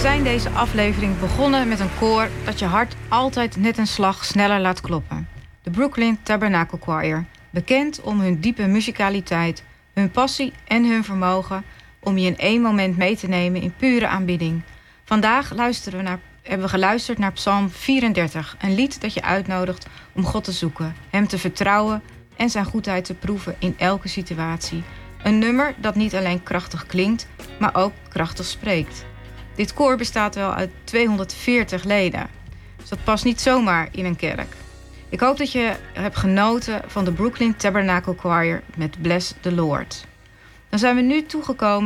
zijn deze aflevering begonnen met een koor dat je hart altijd net een slag sneller laat kloppen. De Brooklyn Tabernacle Choir, bekend om hun diepe muzikaliteit, hun passie en hun vermogen om je in één moment mee te nemen in pure aanbidding. Vandaag hebben we geluisterd naar Psalm 34, een lied dat je uitnodigt om God te zoeken, Hem te vertrouwen en zijn goedheid te proeven in elke situatie. Een nummer dat niet alleen krachtig klinkt, maar ook krachtig spreekt. Dit koor bestaat wel uit 240 leden, dus dat past niet zomaar in een kerk. Ik hoop dat je hebt genoten van de Brooklyn Tabernacle Choir met Bless the Lord. Dan zijn we nu toegekomen